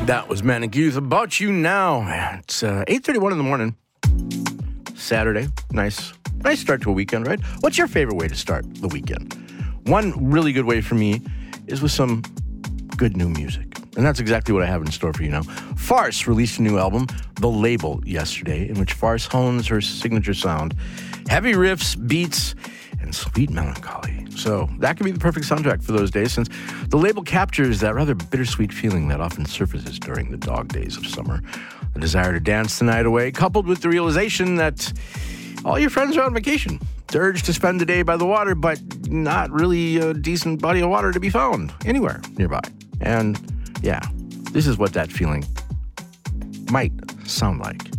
That was Manic Youth, About You Now. It's 8:31 in the morning. Saturday. Nice start to a weekend, right? What's your favorite way to start the weekend? One really good way for me is with some good new music. And that's exactly what I have in store for you now. Farce released a new album, The Label, yesterday, in which Farce hones her signature sound. Heavy riffs, beats, and sweet melancholy. So that could be the perfect soundtrack for those days, since The Label captures that rather bittersweet feeling that often surfaces during the dog days of summer. The desire to dance the night away, coupled with the realization that all your friends are on vacation. The urge to spend the day by the water, but not really a decent body of water to be found anywhere nearby. And yeah, this is what that feeling might sound like.